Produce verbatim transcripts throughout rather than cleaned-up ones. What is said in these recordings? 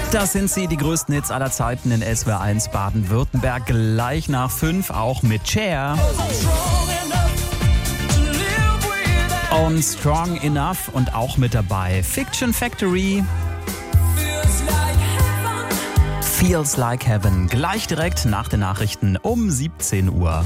Das sind sie, die größten Hits aller Zeiten in S W R eins Baden-Württemberg. Gleich nach fünf, auch mit Cher. Und Strong Enough und auch mit dabei Fiction Factory. Feels Like Heaven. Gleich direkt nach den Nachrichten um siebzehn Uhr.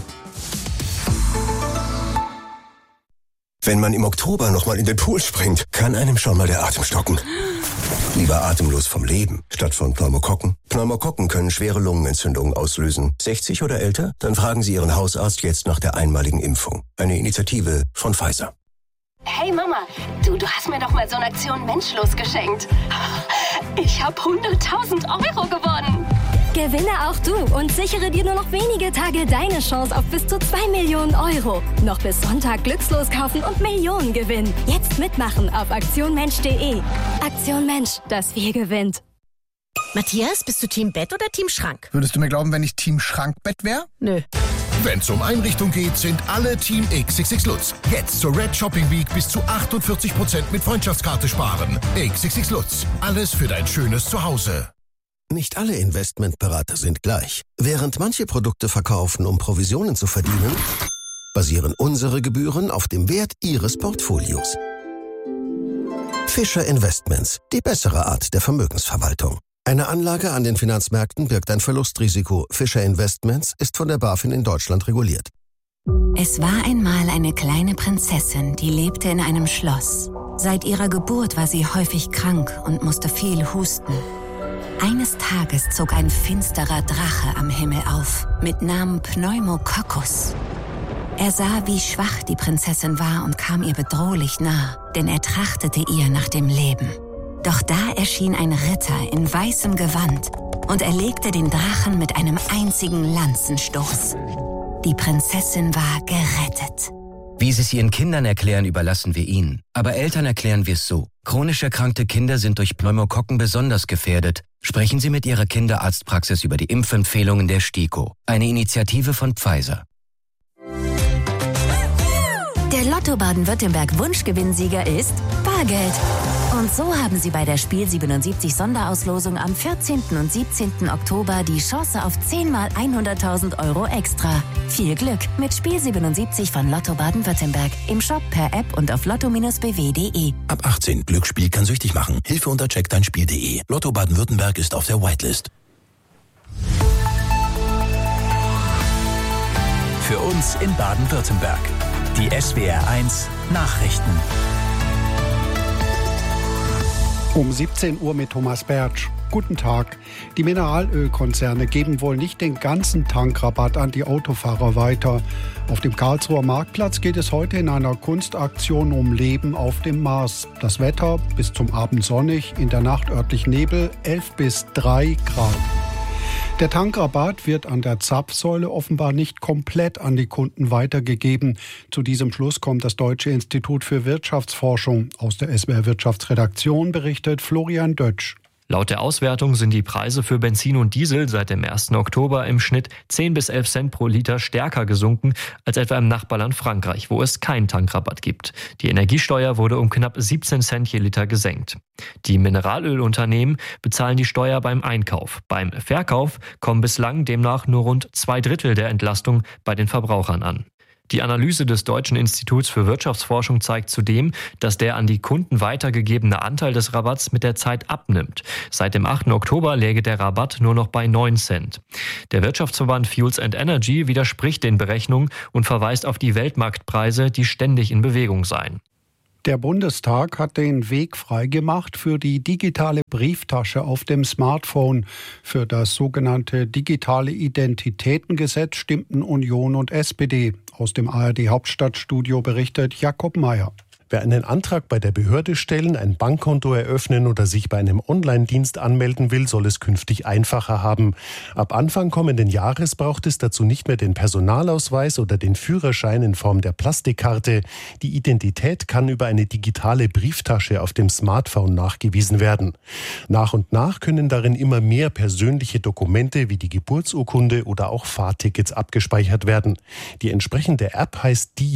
Wenn man im Oktober nochmal in den Pool springt, kann einem schon mal der Atem stocken. Lieber atemlos vom Leben, statt von Pneumokokken. Pneumokokken können schwere Lungenentzündungen auslösen. sechzig oder älter? Dann fragen Sie Ihren Hausarzt jetzt nach der einmaligen Impfung. Eine Initiative von Pfizer. Hey Mama, du, du hast mir doch mal so eine Aktion Menschlos geschenkt. Ich habe hunderttausend Euro gewonnen. Gewinne auch du und sichere dir nur noch wenige Tage deine Chance auf bis zu zwei Millionen Euro. Noch bis Sonntag glückslos kaufen und Millionen gewinnen. Jetzt mitmachen auf aktion mensch punkt de. Aktion Mensch, das Wir gewinnt. Matthias, bist du Team Bett oder Team Schrank? Würdest du mir glauben, wenn ich Team Schrankbett wäre? Nö. Wenn's um Einrichtung geht, sind alle Team X X X Lutz. Jetzt zur Red Shopping Week bis zu achtundvierzig Prozent mit Freundschaftskarte sparen. X X X Lutz. Alles für dein schönes Zuhause. Nicht alle Investmentberater sind gleich. Während manche Produkte verkaufen, um Provisionen zu verdienen, basieren unsere Gebühren auf dem Wert Ihres Portfolios. Fischer Investments, die bessere Art der Vermögensverwaltung. Eine Anlage an den Finanzmärkten birgt ein Verlustrisiko. Fischer Investments ist von der BaFin in Deutschland reguliert. Es war einmal eine kleine Prinzessin, die lebte in einem Schloss. Seit ihrer Geburt war sie häufig krank und musste viel husten. Eines Tages zog ein finsterer Drache am Himmel auf, mit Namen Pneumococcus. Er sah, wie schwach die Prinzessin war und kam ihr bedrohlich nah, denn er trachtete ihr nach dem Leben. Doch da erschien ein Ritter in weißem Gewand und erlegte den Drachen mit einem einzigen Lanzenstoß. Die Prinzessin war gerettet. Wie Sie es Ihren Kindern erklären, überlassen wir Ihnen. Aber Eltern erklären wir es so. Chronisch erkrankte Kinder sind durch Pneumokokken besonders gefährdet. Sprechen Sie mit Ihrer Kinderarztpraxis über die Impfempfehlungen der STIKO. Eine Initiative von Pfizer. Der Lotto Baden-Württemberg Wunschgewinnsieger ist Bargeld. Und so haben Sie bei der Spiel siebenundsiebzig Sonderauslosung am vierzehnten und siebzehnten Oktober die Chance auf zehn mal hunderttausend Euro extra. Viel Glück mit Spiel siebenundsiebzig von Lotto Baden-Württemberg. Im Shop, per App und auf lotto Bindestrich b w punkt de. Ab achtzehn. Glücksspiel kann süchtig machen. Hilfe unter check dein spiel punkt de. Lotto Baden-Württemberg ist auf der Whitelist. Für uns in Baden-Württemberg. Die S W R eins Nachrichten. Um siebzehn Uhr mit Thomas Bertsch. Guten Tag. Die Mineralölkonzerne geben wohl nicht den ganzen Tankrabatt an die Autofahrer weiter. Auf dem Karlsruher Marktplatz geht es heute in einer Kunstaktion um Leben auf dem Mars. Das Wetter bis zum Abend sonnig, in der Nacht örtlich Nebel, elf bis drei Grad. Der Tankrabatt wird an der Zapfsäule offenbar nicht komplett an die Kunden weitergegeben. Zu diesem Schluss kommt das Deutsche Institut für Wirtschaftsforschung. Aus der S W R Wirtschaftsredaktion berichtet Florian Dötsch. Laut der Auswertung sind die Preise für Benzin und Diesel seit dem ersten Oktober im Schnitt zehn bis elf Cent pro Liter stärker gesunken als etwa im Nachbarland Frankreich, wo es keinen Tankrabatt gibt. Die Energiesteuer wurde um knapp siebzehn Cent je Liter gesenkt. Die Mineralölunternehmen bezahlen die Steuer beim Einkauf. Beim Verkauf kommen bislang demnach nur rund zwei Drittel der Entlastung bei den Verbrauchern an. Die Analyse des Deutschen Instituts für Wirtschaftsforschung zeigt zudem, dass der an die Kunden weitergegebene Anteil des Rabatts mit der Zeit abnimmt. Seit dem achten Oktober läge der Rabatt nur noch bei neun Cent. Der Wirtschaftsverband Fuels and Energy widerspricht den Berechnungen und verweist auf die Weltmarktpreise, die ständig in Bewegung seien. Der Bundestag hat den Weg freigemacht für die digitale Brieftasche auf dem Smartphone. Für das sogenannte digitale Identitätengesetz stimmten Union und S P D. Aus dem A R D-Hauptstadtstudio berichtet Jakob Mayer. Wer einen Antrag bei der Behörde stellen, ein Bankkonto eröffnen oder sich bei einem Online-Dienst anmelden will, soll es künftig einfacher haben. Ab Anfang kommenden Jahres braucht es dazu nicht mehr den Personalausweis oder den Führerschein in Form der Plastikkarte. Die Identität kann über eine digitale Brieftasche auf dem Smartphone nachgewiesen werden. Nach und nach können darin immer mehr persönliche Dokumente wie die Geburtsurkunde oder auch Fahrtickets abgespeichert werden. Die entsprechende App heißt D I U.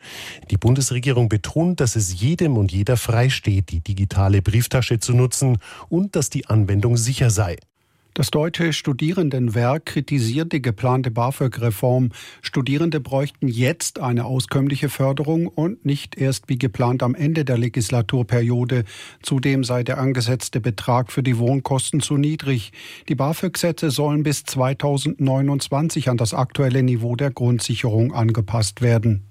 Die Bundesregierung betont, dass es jedem und jeder freisteht, die digitale Brieftasche zu nutzen und dass die Anwendung sicher sei. Das Deutsche Studierendenwerk kritisiert die geplante BAföG-Reform. Studierende bräuchten jetzt eine auskömmliche Förderung und nicht erst wie geplant am Ende der Legislaturperiode. Zudem sei der angesetzte Betrag für die Wohnkosten zu niedrig. Die BAföG-Sätze sollen bis zweitausendneunundzwanzig an das aktuelle Niveau der Grundsicherung angepasst werden.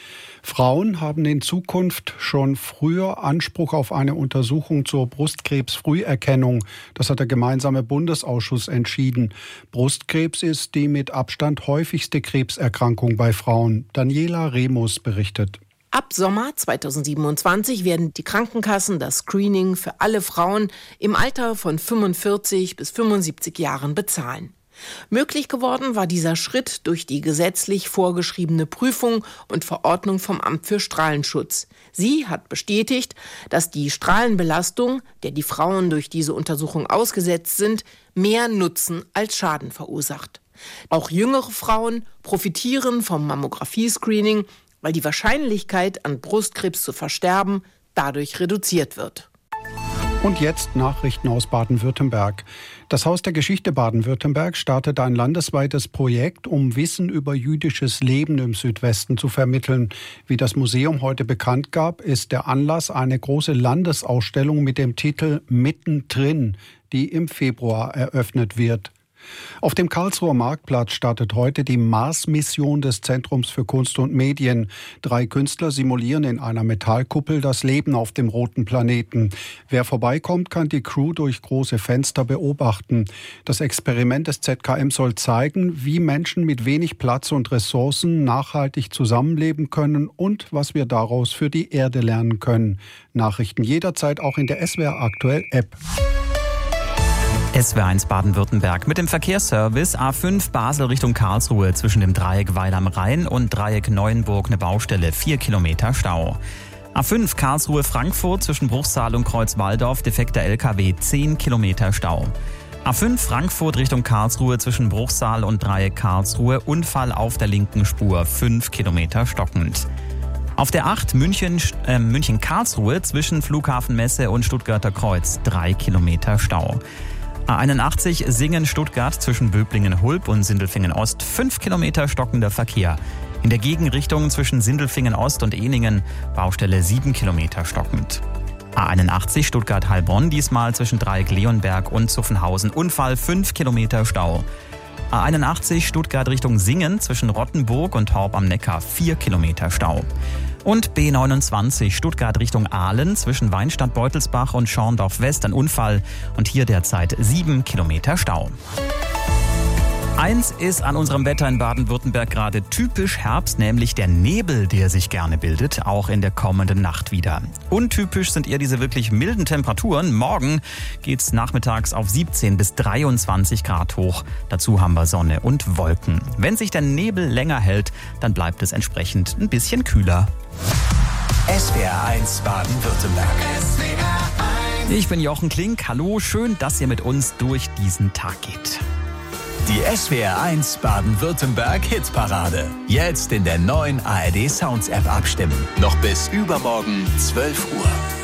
Frauen haben in Zukunft schon früher Anspruch auf eine Untersuchung zur Brustkrebsfrüherkennung. Das hat der gemeinsame Bundesausschuss entschieden. Brustkrebs ist die mit Abstand häufigste Krebserkrankung bei Frauen. Daniela Remus berichtet. Ab Sommer zweitausendsiebenundzwanzig werden die Krankenkassen das Screening für alle Frauen im Alter von fünfundvierzig bis fünfundsiebzig Jahren bezahlen. Möglich geworden war dieser Schritt durch die gesetzlich vorgeschriebene Prüfung und Verordnung vom Amt für Strahlenschutz. Sie hat bestätigt, dass die Strahlenbelastung, der die Frauen durch diese Untersuchung ausgesetzt sind, mehr Nutzen als Schaden verursacht. Auch jüngere Frauen profitieren vom Mammographie-Screening, weil die Wahrscheinlichkeit, an Brustkrebs zu versterben, dadurch reduziert wird. Und jetzt Nachrichten aus Baden-Württemberg. Das Haus der Geschichte Baden-Württemberg startet ein landesweites Projekt, um Wissen über jüdisches Leben im Südwesten zu vermitteln. Wie das Museum heute bekannt gab, ist der Anlass eine große Landesausstellung mit dem Titel Mittendrin, die im Februar eröffnet wird. Auf dem Karlsruher Marktplatz startet heute die Mars-Mission des Zentrums für Kunst und Medien. Drei Künstler simulieren in einer Metallkuppel das Leben auf dem roten Planeten. Wer vorbeikommt, kann die Crew durch große Fenster beobachten. Das Experiment des Z K M soll zeigen, wie Menschen mit wenig Platz und Ressourcen nachhaltig zusammenleben können und was wir daraus für die Erde lernen können. Nachrichten jederzeit auch in der S W R Aktuell App. S W R eins Baden-Württemberg mit dem Verkehrsservice A fünf Basel Richtung Karlsruhe zwischen dem Dreieck Weil am Rhein und Dreieck Neuenburg eine Baustelle, vier Kilometer Stau. A fünf Karlsruhe-Frankfurt zwischen Bruchsal und Kreuzwaldorf defekter L K W, zehn Kilometer Stau. A fünf Frankfurt Richtung Karlsruhe zwischen Bruchsal und Dreieck Karlsruhe, Unfall auf der linken Spur, fünf Kilometer stockend. Auf der acht München, äh, München-Karlsruhe zwischen Flughafenmesse und Stuttgarter Kreuz, drei Kilometer Stau. A einundachtzig Singen-Stuttgart zwischen Böblingen-Hulb und Sindelfingen-Ost, fünf Kilometer stockender Verkehr. In der Gegenrichtung zwischen Sindelfingen-Ost und Ehningen, Baustelle sieben Kilometer stockend. A einundachtzig Stuttgart-Heilbronn, diesmal zwischen Dreieck Leonberg und Zuffenhausen, Unfall, fünf Kilometer Stau. A einundachtzig Stuttgart Richtung Singen zwischen Rottenburg und Horb am Neckar, vier Kilometer Stau. Und B neunundzwanzig Stuttgart Richtung Aalen zwischen Weinstadt-Beutelsbach und Schorndorf-West ein Unfall und hier derzeit sieben Kilometer Stau. Eins ist an unserem Wetter in Baden-Württemberg gerade typisch Herbst, nämlich der Nebel, der sich gerne bildet, auch in der kommenden Nacht wieder. Untypisch sind eher diese wirklich milden Temperaturen. Morgen geht's nachmittags auf siebzehn bis dreiundzwanzig Grad hoch. Dazu haben wir Sonne und Wolken. Wenn sich der Nebel länger hält, dann bleibt es entsprechend ein bisschen kühler. S W R eins Baden-Württemberg. Ich bin Jochen Klink. Hallo, schön, dass ihr mit uns durch diesen Tag geht. Die S W R eins Baden-Württemberg Hitparade. Jetzt in der neuen A R D Sounds App abstimmen. Noch bis übermorgen zwölf Uhr.